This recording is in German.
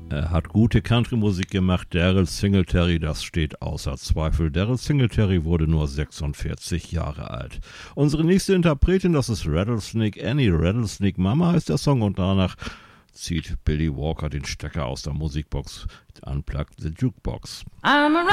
Er hat gute Country-Musik gemacht, Darrell Singletary, das steht außer Zweifel. Darrell Singletary wurde nur 46 Jahre alt. Unsere nächste Interpretin, das ist Rattlesnake Annie. Rattlesnake Mama heißt der Song und danach zieht Billy Walker den Stecker aus der Musikbox, unplugged the Jukebox.